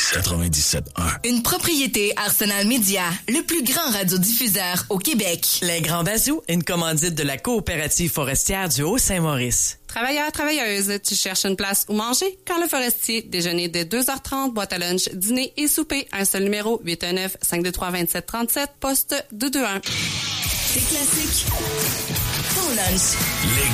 97.1. Une propriété Arsenal Média, le plus grand radiodiffuseur au Québec. Les Grands Bazous, une commandite de la coopérative forestière du Haut-Saint-Maurice. Travailleurs, travailleuses, tu cherches une place où manger? Carl Forestier, déjeuner dès 2h30, boîte à lunch, dîner et souper. Un seul numéro, 819-523-2737, poste 221. C'est classique. Ton lunch.